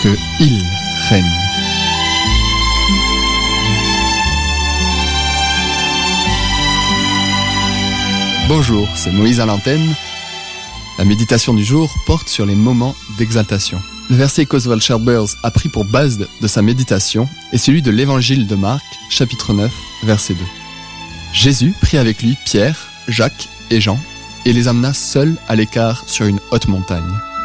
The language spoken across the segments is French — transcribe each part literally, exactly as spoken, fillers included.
que il règne. Bonjour, c'est Moïse à l'antenne. La méditation du jour porte sur les moments d'exaltation. Le verset qu'Oswald Chambers a pris pour base de sa méditation est celui de l'évangile de Marc, chapitre neuf, verset deux. Jésus prit avec lui Pierre, Jacques et Jean et les amena seuls à l'écart sur une haute montagne.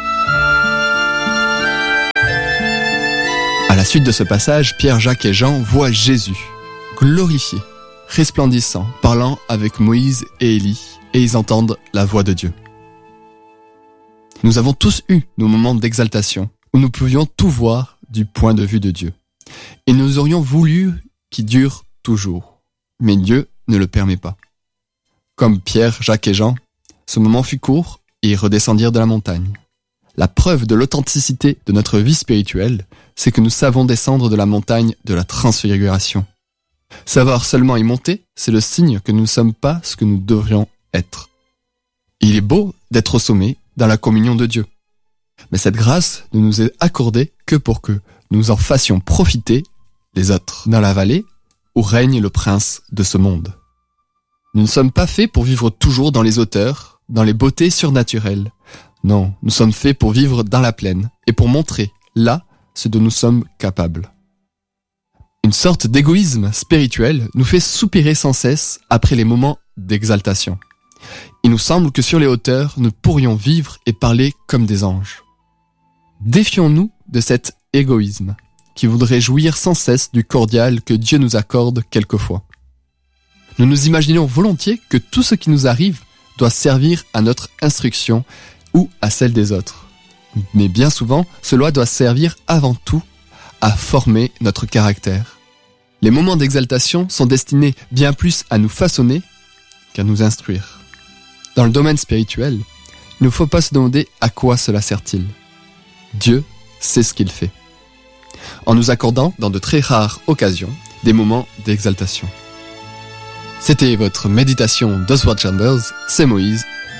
À la suite de ce passage, Pierre, Jacques et Jean voient Jésus, glorifié, resplendissant, parlant avec Moïse et Élie, et ils entendent la voix de Dieu. Nous avons tous eu nos moments d'exaltation, où nous pouvions tout voir du point de vue de Dieu. Et nous aurions voulu qu'il dure toujours. Mais Dieu ne le permet pas. Comme Pierre, Jacques et Jean, ce moment fut court et ils redescendirent de la montagne. La preuve de l'authenticité de notre vie spirituelle, c'est que nous savons descendre de la montagne de la transfiguration. Savoir seulement y monter, c'est le signe que nous ne sommes pas ce que nous devrions être. Il est beau d'être au sommet dans la communion de Dieu. Mais cette grâce ne nous est accordée que pour que nous en fassions profiter les autres dans la vallée où règne le prince de ce monde. Nous ne sommes pas faits pour vivre toujours dans les hauteurs, dans les beautés surnaturelles. Non, nous sommes faits pour vivre dans la plaine et pour montrer, là, ce dont nous sommes capables. Une sorte d'égoïsme spirituel nous fait soupirer sans cesse après les moments d'exaltation. Il nous semble que sur les hauteurs, nous pourrions vivre et parler comme des anges. Défions-nous de cet égoïsme qui voudrait jouir sans cesse du cordial que Dieu nous accorde quelquefois. Nous nous imaginons volontiers que tout ce qui nous arrive doit servir à notre instruction ou à celle des autres. Mais bien souvent, cela doit servir avant tout à former notre caractère. Les moments d'exaltation sont destinés bien plus à nous façonner qu'à nous instruire. Dans le domaine spirituel, il ne faut pas se demander à quoi cela sert-il. Dieu sait ce qu'il fait, en nous accordant, dans de très rares occasions, des moments d'exaltation. C'était votre méditation d'Oswald Chambers, c'est Moïse,